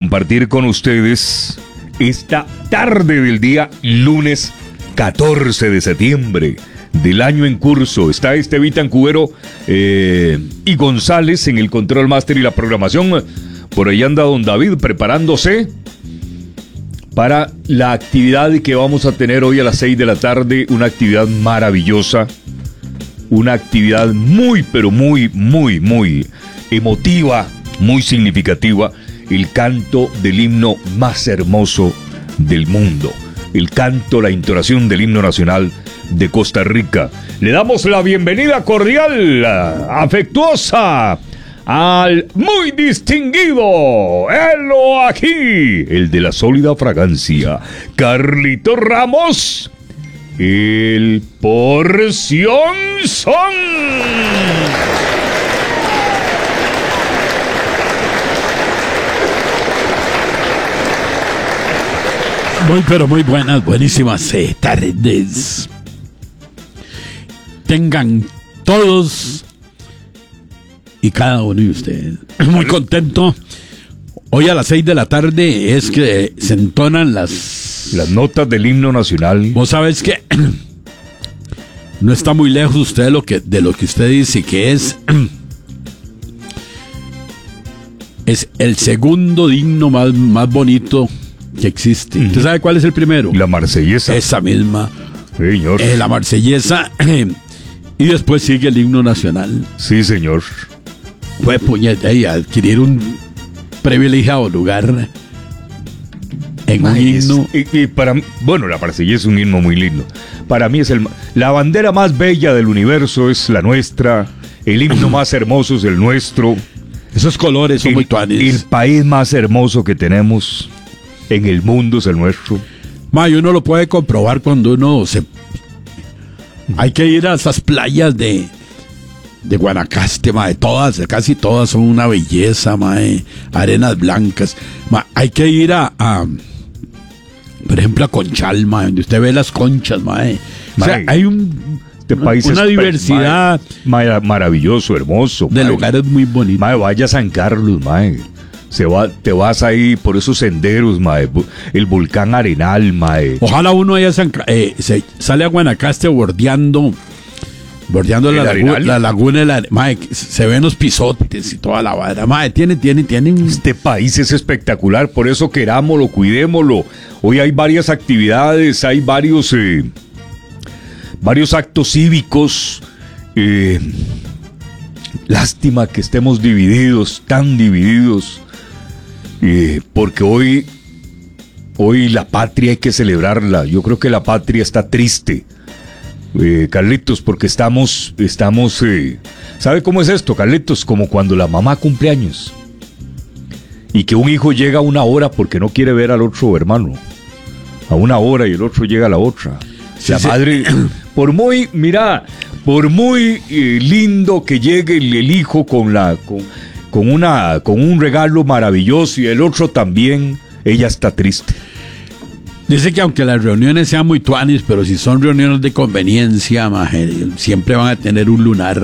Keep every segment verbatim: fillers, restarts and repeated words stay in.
compartir con ustedes esta tarde del día lunes catorce de septiembre del año en curso. Está Estevita Cubero eh, y González en el control máster y la programación. Por ahí anda don David preparándose para la actividad que vamos a tener hoy a las seis de la tarde. Una actividad maravillosa, una actividad muy, pero muy, muy, muy emotiva, muy significativa. El canto del himno más hermoso del mundo. El canto, la entonación del himno nacional de Costa Rica. Le damos la bienvenida cordial, afectuosa, al muy distinguido, helo aquí, el de la sólida fragancia, Carlito Ramos, el Porción Son. Muy pero muy buenas, buenísimas eh, tardes. Tengan todos y cada uno de ustedes. Muy contento. Hoy a las seis de la tarde es que se entonan las... Las notas del himno nacional. Vos sabés que no está muy lejos usted de lo que, de lo que usted dice que es... Es el segundo himno más, más bonito que existe. ¿Usted uh-huh. sabe cuál es el primero? La Marsellesa. Esa misma. Señor. Eh, la Marsellesa. Y después sigue el himno nacional. Sí, señor. Fue puñeta y adquirir un privilegiado lugar en un himno. Y, y para bueno, la Marsellesa es un himno muy lindo. Para mí es el la bandera más bella del universo es la nuestra. El himno más hermoso es el nuestro. Esos colores son el, muy tuanes. El país más hermoso que tenemos en el mundo es el nuestro. Ma, y uno lo puede comprobar cuando uno se... Hay que ir a esas playas de, de Guanacaste, ma, de todas, casi todas son una belleza, ma, eh, arenas blancas. Ma, hay que ir a, a, por ejemplo, a Conchal, ma, donde usted ve las conchas, ma, eh. O sea, hay un... Este país una es diversidad ma, ma, maravilloso, hermoso. De ma, lugares muy bonitos. Ma, vaya a San Carlos, ma. Se va, te vas ahí por esos senderos, mae, el volcán Arenal, mae. Ojalá uno allá San, eh, se sale a Guanacaste bordeando, bordeando la, lagu, la laguna, la, mae, se ven los pisotes y toda la vara, mae, tiene, tiene, tiene. Este país es espectacular, por eso querámoslo, cuidémoslo. Hoy hay varias actividades, hay varios, eh, varios actos cívicos. Eh, lástima que estemos divididos, tan divididos. Eh, porque hoy, hoy la patria hay que celebrarla. Yo creo que la patria está triste, eh, Carlitos, porque estamos, estamos, eh, ¿sabe cómo es esto, Carlitos? Como cuando la mamá cumple años y que un hijo llega a una hora porque no quiere ver al otro hermano, a una hora y el otro llega a la otra. Sí, la sí. madre, por muy, mira, por muy eh, lindo que llegue el, el hijo con la... Con, Con, una, con un regalo maravilloso y el otro también, ella está triste. Dice que aunque las reuniones sean muy tuanis, pero si son reuniones de conveniencia, maje, siempre van a tener un lunar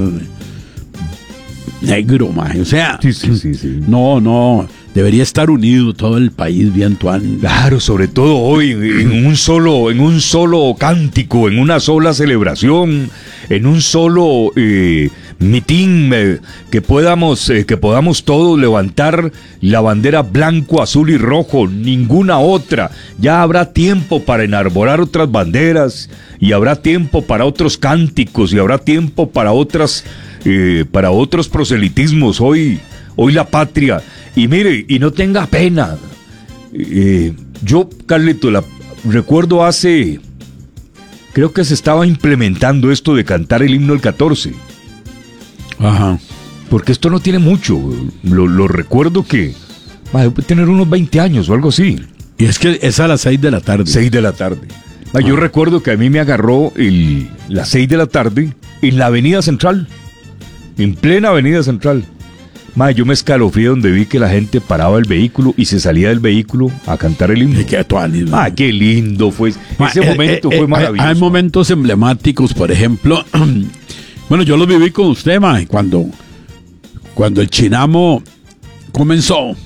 negro, maje. O sea, sí, sí, sí, sí. no, no, debería estar unido todo el país bien tuanis. Claro, sobre todo hoy, en un solo, en un solo cántico, en una sola celebración, en un solo... Eh, mitín, eh, que podamos eh, que podamos todos levantar la bandera blanco, azul y rojo, ninguna otra. Ya habrá tiempo para enarbolar otras banderas y habrá tiempo para otros cánticos y habrá tiempo para otras eh, para otros proselitismos. Hoy hoy la patria, y mire, y no tenga pena. Eh, yo, Carlito, la recuerdo hace, creo que se estaba implementando esto de cantar el himno el catorce. Ajá. Porque esto no tiene mucho. Lo, lo recuerdo que va a tener unos veinte años o algo así. Y es que es a las seis de la tarde. seis de la tarde. Ah, yo recuerdo que a mí me agarró el, las seis de la tarde en la Avenida Central. En plena Avenida Central. Ma, yo me escalofrié donde vi que la gente paraba el vehículo y se salía del vehículo a cantar el himno. Qué tuanis, ah, qué lindo fue. Ma, Ese eh, momento eh, fue eh, maravilloso. Hay momentos emblemáticos, por ejemplo. Bueno, yo los viví con usted, ma, cuando, cuando el Chinamo comenzó.